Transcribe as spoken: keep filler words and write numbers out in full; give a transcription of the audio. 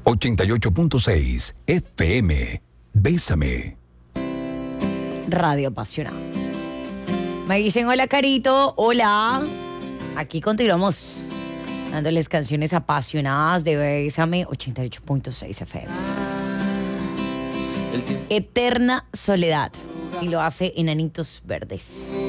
ochenta y ocho punto seis F M. Bésame. Radio apasionada. Me dicen hola, Carito. Hola. Aquí continuamos dándoles canciones apasionadas de Bésame, ochenta y ocho punto seis F M. Eterna Soledad. Y lo hace Enanitos Verdes.